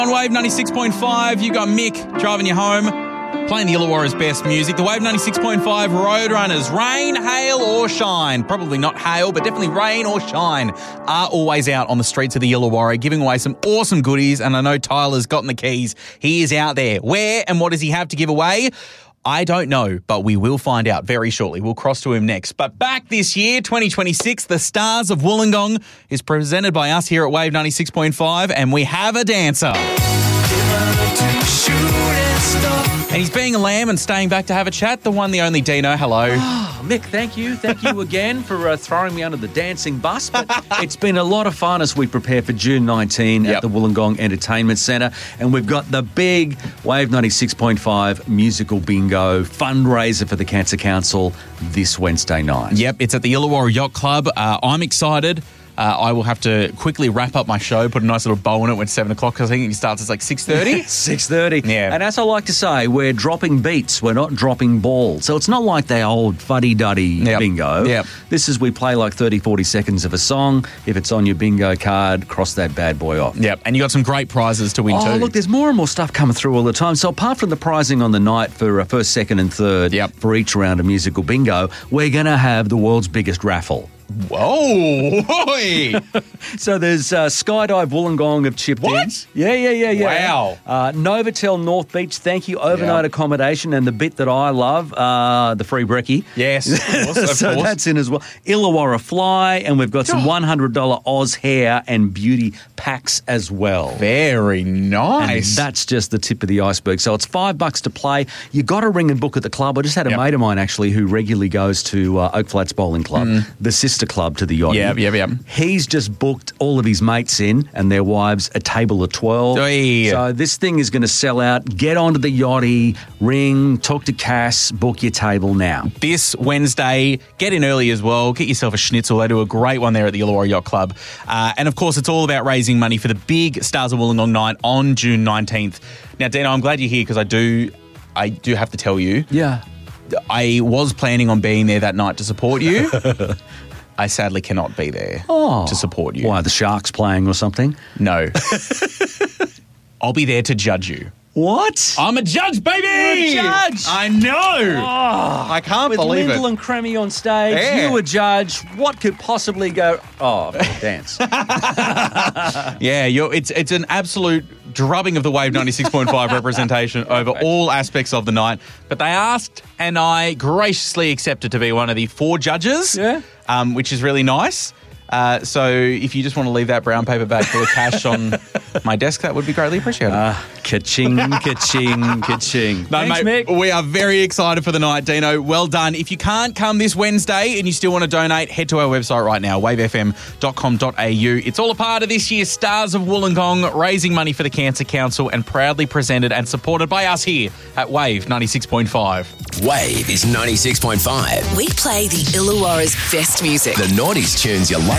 On Wave 96.5, you got Mick driving you home, playing the Illawarra's best music. The Wave 96.5 Roadrunners, rain, hail or shine, probably not hail, but definitely rain or shine, are always out on the streets of the Illawarra giving away some awesome goodies. And I know Tyler's gotten the keys. He is out there. Where and what does he have to give away? I don't know, but we will find out very shortly. We'll cross to him next. But back this year, 2026, the Stars of Wollongong is presented by us here at Wave 96.5, and we have a dancer. And he's being a lamb and staying back to have a chat. The one, the only Dino. Hello. Oh, Mick, thank you. Thank you again for throwing me under the dancing bus. But it's been a lot of fun as we prepare for June 19 at the Wollongong Entertainment Centre. And we've got the big Wave 96.5 musical bingo fundraiser for the Cancer Council this Wednesday night. Yep, it's at the Illawarra Yacht Club. I'm excited. I will have to quickly wrap up my show, put a nice little bow on it when 7 o'clock, because I think it starts at like 6:30. 6:30. Yeah. And as I like to say, we're dropping beats, we're not dropping balls. So it's not like the old fuddy-duddy bingo. Yep. This is we play like 30, 40 seconds of a song. If it's on your bingo card, cross that bad boy off. Yep, and you got some great prizes to win too. Oh, look, there's more and more stuff coming through all the time. So apart from the prizing on the night for first, second and third for each round of musical bingo, we're going to have the world's biggest raffle. Whoa! So there's Skydive Wollongong have chipped in. What? Yeah. Wow. Novotel North Beach, thank you. Overnight accommodation, and the bit that I love, the free brekkie. Yes, of course. So that's in as well. Illawarra Fly, and we've got some $100 Oz hair and beauty packs as well. Very nice. And that's just the tip of the iceberg. So it's $5 to play. You got to ring and book at the club. I just had a mate of mine actually who regularly goes to Oak Flats Bowling Club, the sister club to the Yachty. Yep. He's just booked all of his mates in and their wives a table of 12. Oi. So this thing is going to sell out. Get onto the Yachty, ring, talk to Cass, book your table now. This Wednesday, get in early as well. Get yourself a schnitzel. They do a great one there at the Illawarra Yacht Club. And of course, it's all about raising money for the big Stars of Wollongong night on June 19th. Now, Dino, I'm glad you're here because I do have to tell you. Yeah. I was planning on being there that night to support you. I sadly cannot be there to support you. Why, the Sharks playing or something? No. I'll be there to judge you. What? I'm a judge, baby! You're a judge! I know! I can't believe With Lyndall it. and Cremmy on stage, you a judge. What could possibly go... Oh, dance. Yeah, it's an absolute drubbing of the Wave 96.5 representation over all aspects of the night. But they asked, and I graciously accepted to be one of the 4 judges, which is really nice. So if you just want to leave that brown paper bag full of cash on my desk, that would be greatly appreciated. Ka-ching, ka-ching, ka-ching. No, Thanks, mate, Mick. we are very excited for the night, Dino. Well done. If you can't come this Wednesday and you still want to donate, head to our website right now, wavefm.com.au. It's all a part of this year's Stars of Wollongong, raising money for the Cancer Council and proudly presented and supported by us here at Wave 96.5. Wave is 96.5. We play the Illawarra's best music. The noughties tunes you love.